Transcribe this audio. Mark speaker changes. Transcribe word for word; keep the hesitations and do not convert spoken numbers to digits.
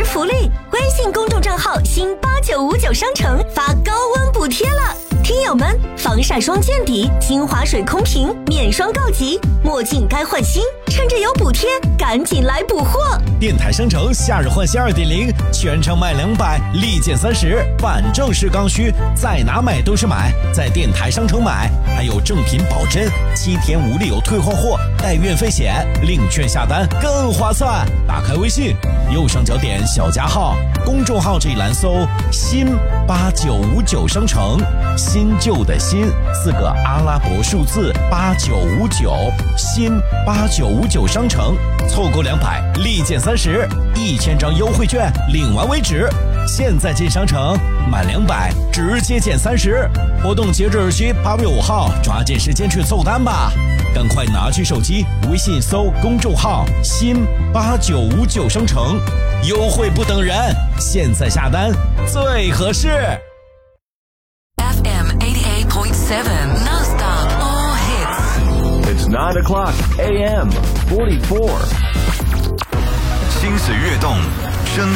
Speaker 1: 福利，微信公众账号新八九五九商城发高温补贴了。听友们，防晒霜见底，精华水空瓶免霜告急，墨镜该换新，趁着有补贴，赶紧来补货！
Speaker 2: 电台商城夏日换新 二点零， 全场买两百，立减三十，反正是刚需，在哪买都是买，在电台商城买，还有正品保真，七天无理由退换货，带运费险，领券下单更划算。打开微信，右上角点小加号，公众号这一栏搜新八九五九商城，新旧的新四个阿拉伯数字八九五九，新八九五九商城，凑够两百立减三十，一千张优惠券领完为止。现在进商城满两百直接减三十，活动截止日期八月五号，抓紧时间去凑单吧！赶快拿起手机，微信搜公众号新八九五九商城，优惠不等人，现在下单最合适。
Speaker 3: F M eighty-eight point seven non-stop all hits.
Speaker 4: It's nine o'clock A M forty-four.
Speaker 5: 心随悦动，声